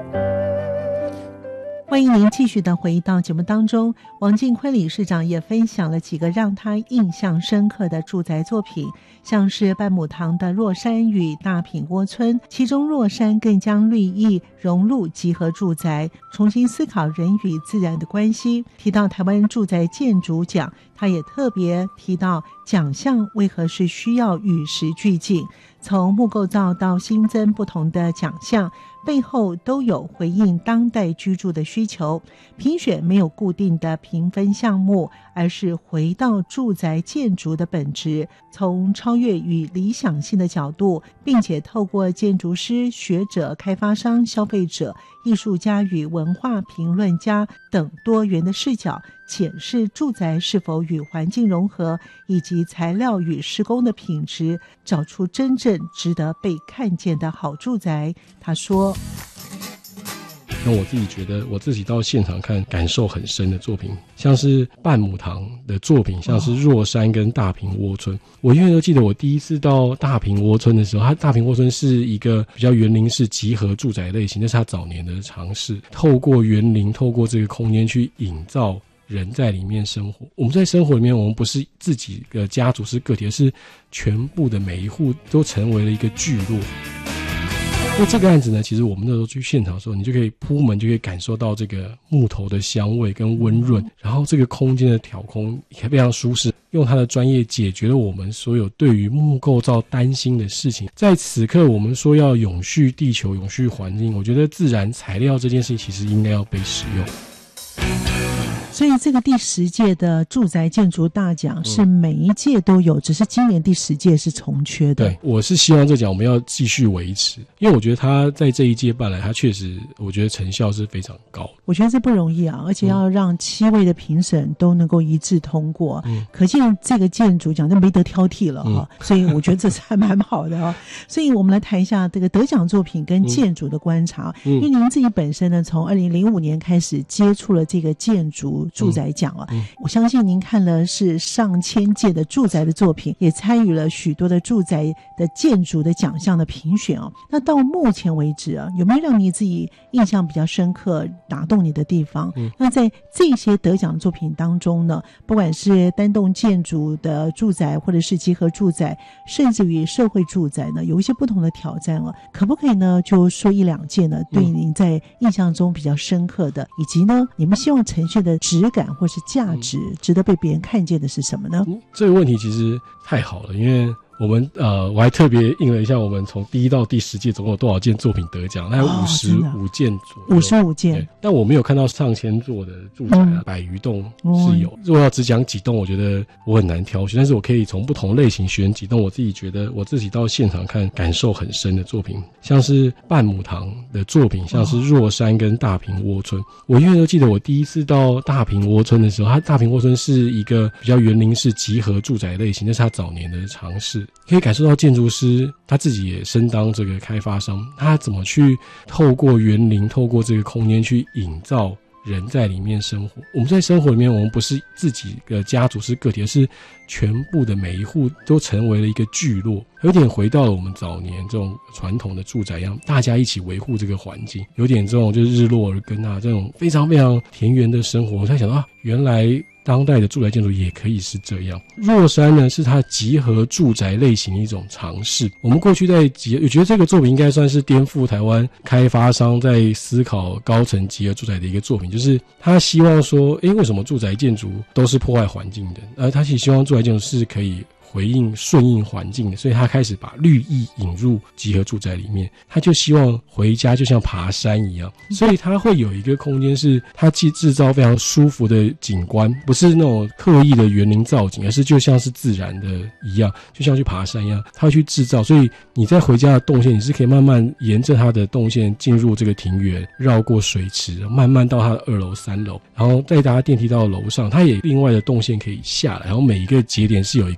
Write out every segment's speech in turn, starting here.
欢迎您继续的回到节目当中。王进坤理事长也分享了几个让他印象深刻的住宅作品，像是半亩堂的若山与大品窝村，其中若山更将绿意融入集合住宅，重新思考人与自然的关系。提到台湾住宅建筑奖，他也特别提到奖项为何是需要与时俱进，从木构造到新增不同的奖项，背后都有回应当代居住的需求。评选没有固定的评分项目，而是回到住宅建筑的本质，从超越与理想性的角度，并且透过建筑师、学者、开发商、消费者、艺术家与文化评论家等多元的视角，检视住宅是否与环境融合，以及材料与施工的品质，找出真正值得被看见的好住宅。他说， 那我自己觉得，我自己到现场看感受很深的作品，像是半亩堂的作品，像是若山跟大坪窝村。我永远都记得我第一次到大坪窝村的时候，它大坪窝村是一个比较园林式集合住宅类型，那是它早年的尝试，透过园林，透过这个空间去营造人在里面生活。我们在生活里面，我们不是自己的家族是个体，而是全部的每一户都成为了一个聚落。因为这个案子呢，其实我们那时候去现场的时候，你就可以铺门，就可以感受到这个木头的香味跟温润，然后这个空间的挑空也非常舒适，用它的专业解决了我们所有对于木构造担心的事情。在此刻我们说要永续地球、永续环境，我觉得自然材料这件事情其实应该要被使用。 所以这个第10届的住宅建筑大奖是每一届都有，只是今年第10届是重缺的。 对，我是希望这奖我们要继续维持，因为我觉得他在这一届办来，他确实我觉得成效是非常高。 我觉得这不容易啊，而且要让7位的评审都能够一致通过，可见这个建筑奖就没得挑剔了啊。所以我觉得这是还蛮好的啊。所以我们来谈一下这个得奖作品跟建筑的观察，因为您自己本身呢，从2005年开始接触了这个建筑住宅奖了，我相信您看了是上千届的住宅的作品，也参与了许多的住宅的建筑的奖项的评选哦。那到目前为止啊，有没有让你自己印象比较深刻、打动你的地方？那在这些得奖的作品当中呢，不管是单栋建筑的住宅，或者是集合住宅，甚至于社会住宅呢，有一些不同的挑战哦。可不可以呢，就说1、2件呢，对您在印象中比较深刻的，以及呢，你们希望呈现的质感或是价值，值得被别人看见的是什么呢？ 这个问题其实太好了，因为我们我还特别印了一下，我们从第1到第10届总共有多少件作品得奖，大概55件左右 ，55件。 但我没有看到上千座的住宅啊，100余栋是有。如果要只讲几栋，我觉得我很难挑选，但是我可以从不同类型选几栋我自己觉得我自己到现场看感受很深的作品，像是半亩堂的作品，像是若山跟大坪窝村。我永远都记得我第一次到大坪窝村的时候，它大坪窝村是一个比较园林式集合住宅类型，那是它早年的尝试。可以感受到建筑师他自己也身当这个开发商，他怎么去透过园林，透过这个空间去营造人在里面生活。我们在生活里面，我们不是自己的家族是个体，而是全部的每一户都成为了一个聚落，有点回到了我们早年这种传统的住宅一样，大家一起维护这个环境，有点这种就是日落而根啊，这种非常非常田园的生活。我才想到啊，原来当代的住宅建筑也可以是这样。若山呢，是它集合住宅类型的一种尝试。我们过去在我觉得这个作品应该算是颠覆台湾开发商在思考高层集合住宅的一个作品，就是他希望说，为什么住宅建筑都是破坏环境的？而他其实希望住宅建筑是可以回应顺应环境的，所以他开始把绿意引入集合住宅里面。他就希望回家就像爬山一样，所以他会有一个空间是他既制造非常舒服的景观，不是那种刻意的园林造景，而是就像是自然的一样，就像去爬山一样，他会去制造。所以你在回家的动线，你是可以慢慢沿着他的动线进入这个庭园，绕过水池，慢慢到他的2楼3楼，然后再搭电梯到楼上，他也另外的动线可以下来，然后每一个节点是有一个休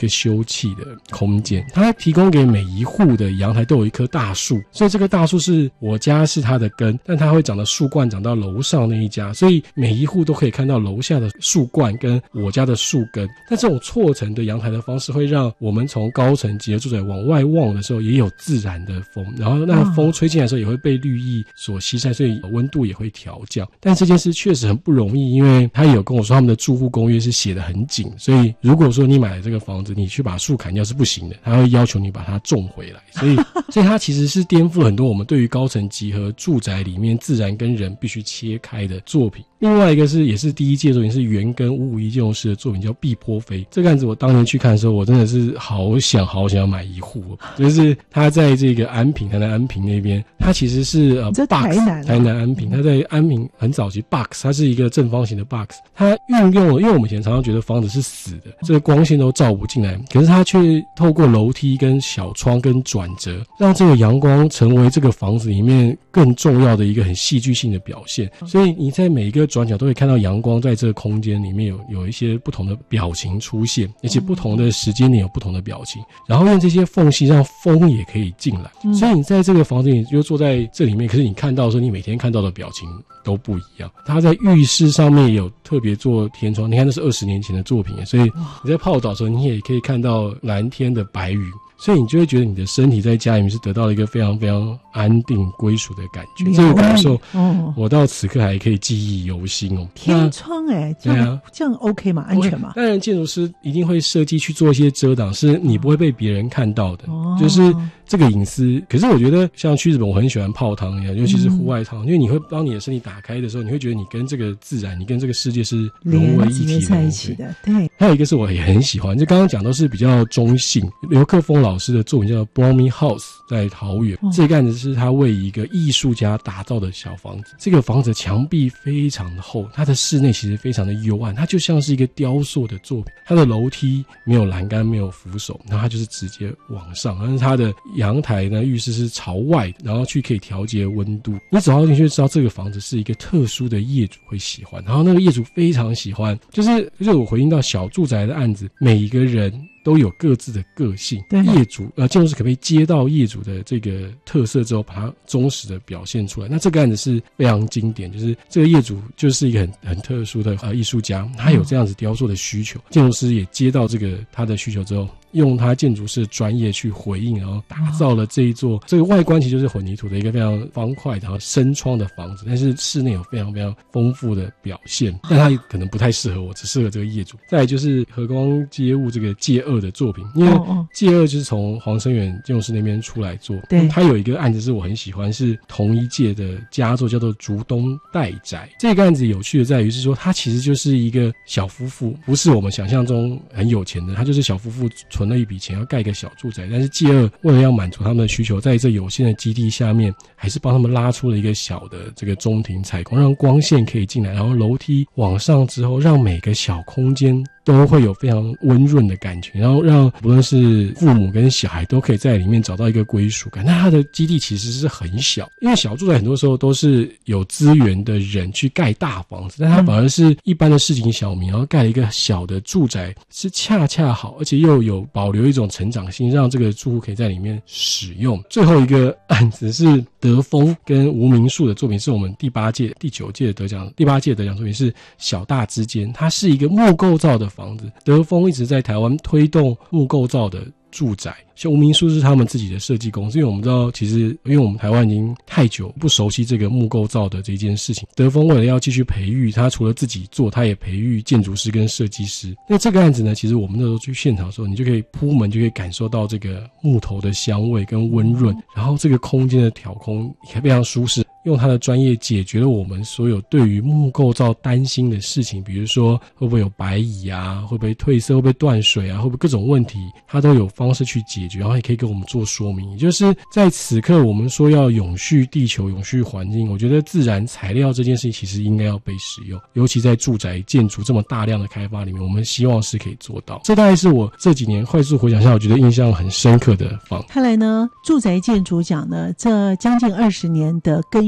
休憩的空间，它提供给每一户的阳台都有一棵大树，所以这棵大树是我家是它的根，但它会长的树冠长到楼上那一家，所以每一户都可以看到楼下的树冠跟我家的树根。那这种错层的阳台的方式会让我们从高层级的住宅往外望的时候也有自然的风，然后那风吹进来的时候也会被绿意所吸晒，所以温度也会调降。但这件事确实很不容易，因为他也有跟我说他们的住户公约是写得很紧，所以如果说你买了这个房子你去把树砍掉是不行的，他会要求你把它种回来，所以它其实是颠覆了很多我们对于高层集合住宅里面自然跟人必须切开的作品。另外一个是也是第一届作品，是原根551建筑师的作品叫碧波飞。这个案子我当年去看的时候，我真的是好想要买一户，就是他在这个安平，台南安平那边，他其实是台南安平，他在安平很早期 box， 它是一个正方形的 box， 它运用了，因为我们以前常常觉得房子是死的，这个光线都照不进来，可是它却透过楼梯跟小窗跟转折，让这个阳光成为这个房子里面更重要的一个很戏剧性的表现。所以你在每一个转角都会看到阳光在这个空间里面有一些不同的表情出现，而且不同的时间点有不同的表情，然后用这些缝隙让风也可以进来，所以你在这个房子里就坐在这里面，可是你看到的时候你每天看到的表情都不一样。它在浴室上面也有特别做天窗，你看那是20年前的作品，所以你在泡澡的时候你也可以看到蓝天的白云，所以你就会觉得你的身体在家里面是得到了一个非常非常安定归属的感觉。这个感受我到此刻还可以记忆犹新哦。 天窗这样 OK 吗？安全吗？ 当然建筑师一定会设计去做一些遮挡，是你不会被别人看到的，就是这个隐私。可是我觉得像去日本我很喜欢泡汤一样，尤其是户外汤，因为你会当你的身体打开的时候，你会觉得你跟这个自然，你跟这个世界是融为一体的， 在一起的。对。 还有一个是我也很喜欢，就刚刚讲都是比较中性，刘克峰老师的作品叫 Bromley House， 在桃园，这个案子是他为一个艺术家打造的小房子。这个房子墙壁非常的厚，它的室内其实非常的幽暗，它就像是一个雕塑的作品。它的楼梯没有栏杆，没有扶手，然后它就是直接往上，但是它的阳台呢，浴室是朝外的，然后去可以调节温度。你走到进去就知道这个房子是一个特殊的业主会喜欢，然后那个业主非常喜欢，就是我回应到小住宅的案子，每一个人都有各自的个性，业主建筑师可不可以接到业主的这个特色之后，把它忠实的表现出来？那这个案子是非常经典，就是这个业主就是一个很特殊的艺术家，他有这样子雕塑的需求，建筑师也接到这个他的需求之后，用他建筑师的专业去回应，然后打造了这一座这个外观其实就是混凝土的一个非常方块然后深窗的房子，但是室内有非常非常丰富的表现，但它可能不太适合我，只适合这个业主。再来就是和光街物这个界2的作品，因为界2就是从黄生远建筑师那边出来做，对，他有一个案子是我很喜欢，是同一届的佳作，叫做竹东代宅。这个案子有趣的在于是说，他其实就是一个小夫妇，不是我们想象中很有钱的，他就是小夫妇存了一笔钱要盖一个小住宅，但是界2为了要满足他们的需求，在这有限的基地下面，还是帮他们拉出了一个小的这个中庭采光，让光线可以进来，然后楼梯往上之后，让每个小空间都会有非常温润的感觉，然后让不论是父母跟小孩都可以在里面找到一个归属感。那它的基地其实是很小，因为小住宅很多时候都是有资源的人去盖大房子，但它反而是一般的市井小民，然后盖了一个小的住宅，是恰恰好，而且又有保留一种成长性，让这个住户可以在里面使用。最后一个案子是德丰跟吴明树的作品，是我们第8届的得奖作品，是小大之间，它是一个木构造的房子。德丰一直在台湾推动木构造的住宅，像吴明树是他们自己的设计公司，因为我们知道其实因为我们台湾已经太久不熟悉这个木构造的这件事情，德丰为了要继续培育，他除了自己做，他也培育建筑师跟设计师。那这个案子呢，其实我们那时候去现场的时候，你就可以铺门就可以感受到这个木头的香味跟温润，然后这个空间的挑空也非常舒适，用他的专业解决了我们所有对于木构造担心的事情，比如说会不会有白蚁啊，会不会褪色，会不会断水啊，会不会各种问题，他都有方式去解决，然后也可以给我们做说明。也就是在此刻我们说要永续地球、永续环境，我觉得自然材料这件事情其实应该要被使用，尤其在住宅建筑这么大量的开发里面，我们希望是可以做到。这大概是我这几年快速回想下我觉得印象很深刻的方。 看来呢，住宅建筑奖呢这将近20年的耕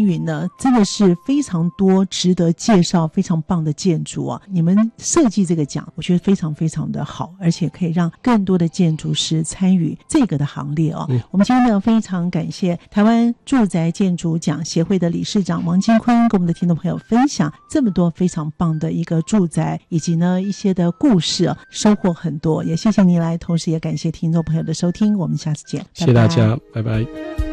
云呢，真的是非常多值得介绍非常棒的建筑啊。你们设计这个奖我觉得非常非常的好，而且可以让更多的建筑师参与这个的行列哦。我们今天呢非常感谢台湾住宅建筑奖协会的理事长王金坤跟我们的听众朋友分享这么多非常棒的一个住宅以及呢一些的故事哦，收获很多，也谢谢您来，同时也感谢听众朋友的收听，我们下次见， 谢谢大家，拜拜。